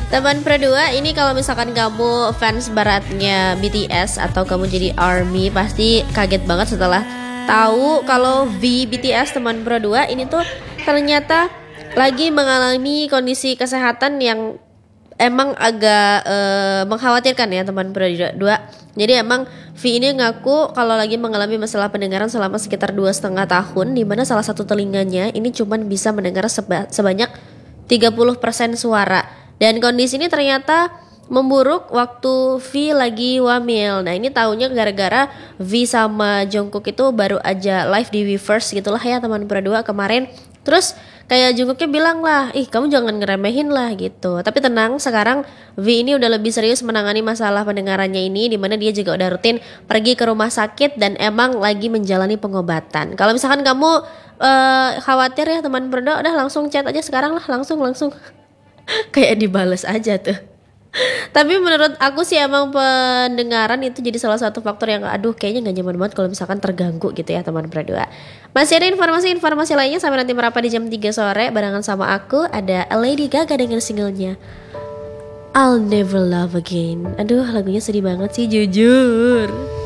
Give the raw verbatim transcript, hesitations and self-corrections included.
Teman berdua ini kalau misalkan kamu fans beratnya B T S atau kamu jadi ARMY pasti kaget banget setelah tahu kalau V B T S teman berdua ini tuh ternyata lagi mengalami kondisi kesehatan yang emang agak uh, mengkhawatirkan ya teman berdua. Jadi emang V ini ngaku kalau lagi mengalami masalah pendengaran selama sekitar dua setengah tahun, di mana salah satu telinganya ini cuman bisa mendengar seba- sebanyak tiga puluh persen suara. Dan kondisi ini ternyata memburuk waktu V lagi wamil. Nah ini taunya gara-gara V sama Jungkook itu baru aja live di Weverse gitulah ya teman berdua kemarin. Terus kayak Jungkooknya bilang lah, ih kamu jangan ngeremehin lah gitu. Tapi tenang, sekarang V ini udah lebih serius menangani masalah pendengarannya ini, dimana dia juga udah rutin pergi ke rumah sakit dan emang lagi menjalani pengobatan. Kalau misalkan kamu uh, khawatir ya teman berdua, udah langsung chat aja sekarang lah, langsung langsung kayak dibales aja tuh. Tapi menurut aku sih emang pendengaran itu jadi salah satu faktor yang aduh kayaknya gak nyaman banget kalau misalkan terganggu gitu ya teman berdua. Masih ada informasi-informasi lainnya sampai nanti merapat di jam tiga sore barengan sama aku. Ada Lady Gaga dengan singlenya I'll Never Love Again. Aduh lagunya sedih banget sih jujur.